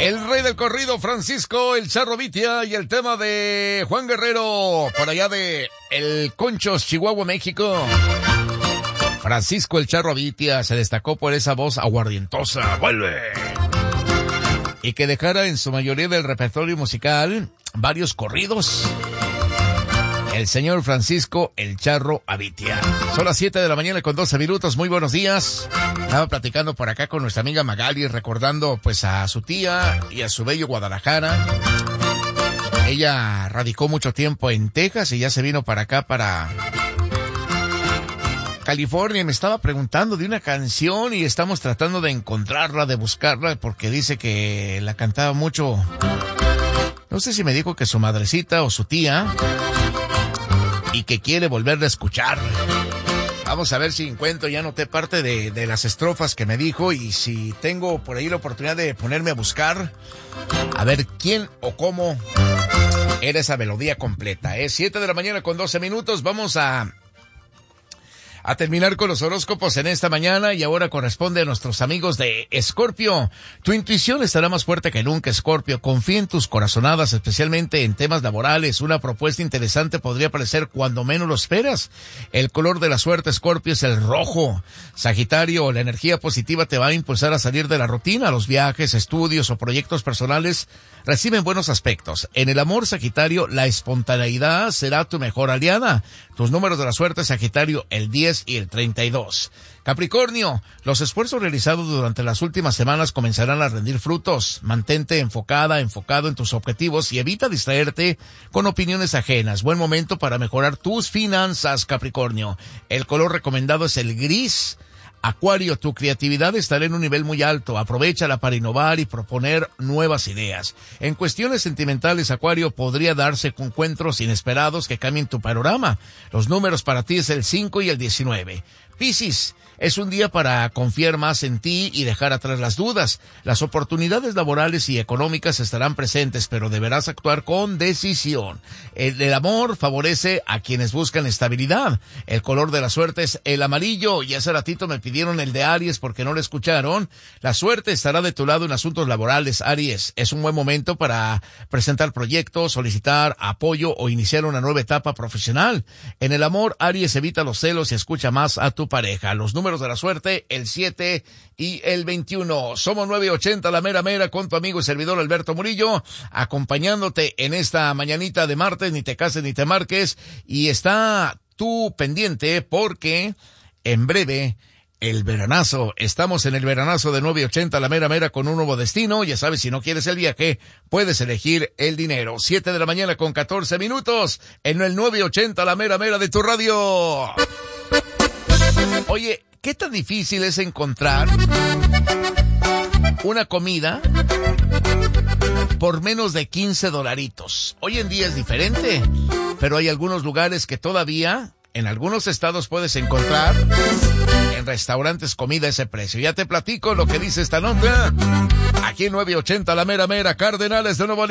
El rey del corrido, Francisco El Charro Vitia, y el tema de Juan Guerrero, por allá de El Conchos, Chihuahua, México. Francisco El Charro Vitia se destacó por esa voz aguardientosa, vuelve, y que dejara en su mayoría del repertorio musical varios corridos. El señor Francisco El Charro Vitia. Son las 7 de la mañana con 12 minutos. Muy buenos días. Estaba platicando por acá con nuestra amiga Magali, recordando pues a su tía y a su bello Guadalajara. Ella radicó mucho tiempo en Texas y ya se vino para acá, para California, y me estaba preguntando de una canción y estamos tratando de encontrarla, de buscarla, porque dice que la cantaba mucho. No sé si me dijo que su madrecita o su tía, y que quiere volverla a escuchar. Vamos a ver si encuentro, ya noté parte de las estrofas que me dijo, y si tengo por ahí la oportunidad de ponerme a buscar, a ver quién o cómo era esa melodía completa. 7 de la mañana con 12 minutos, vamos a terminar con los horóscopos en esta mañana, y ahora corresponde a nuestros amigos de Escorpio. Tu intuición estará más fuerte que nunca, Escorpio. Confía en tus corazonadas, especialmente en temas laborales. Una propuesta interesante podría aparecer cuando menos lo esperas. El color de la suerte, Escorpio, es el rojo. Sagitario, la energía positiva te va a impulsar a salir de la rutina. Los viajes, estudios o proyectos personales reciben buenos aspectos. En el amor, Sagitario, la espontaneidad será tu mejor aliada. Tus números de la suerte, Sagitario, el 10 y el 32. Capricornio, los esfuerzos realizados durante las últimas semanas comenzarán a rendir frutos. Mantente enfocado en tus objetivos y evita distraerte con opiniones ajenas. Buen momento para mejorar tus finanzas, Capricornio. El color recomendado es el gris. Acuario, tu creatividad estará en un nivel muy alto. Aprovéchala para innovar y proponer nuevas ideas. En cuestiones sentimentales, Acuario, podría darse encuentros inesperados que cambien tu panorama. Los números para ti es el 5 y el 19. Piscis, es un día para confiar más en ti y dejar atrás las dudas. Las oportunidades laborales y económicas estarán presentes, pero deberás actuar con decisión. El amor favorece a quienes buscan estabilidad. El color de la suerte es el amarillo, y hace ratito me pidieron el de Aries porque no lo escucharon. La suerte estará de tu lado en asuntos laborales, Aries. Es un buen momento para presentar proyectos, solicitar apoyo o iniciar una nueva etapa profesional. En el amor, Aries, evita los celos y escucha más a tu pareja. Los números de la suerte, el 7 y el 21. Somos 980, la mera mera, con tu amigo y servidor Alberto Murillo, acompañándote en esta mañanita de martes. Ni te cases ni te marques, y está tú pendiente porque en breve el veranazo. Estamos en el veranazo de 980, la mera mera, con un nuevo destino. Ya sabes, si no quieres el viaje, puedes elegir el dinero. 7 de la mañana con 14 minutos en el 980, la mera mera de tu radio. Oye, ¿qué tan difícil es encontrar una comida por menos de $15? Hoy en día es diferente, pero hay algunos lugares que todavía, en algunos estados, puedes encontrar en restaurantes comida a ese precio. Ya te platico lo que dice esta nota aquí en 980, la mera mera, Cardenales de Nuevo León.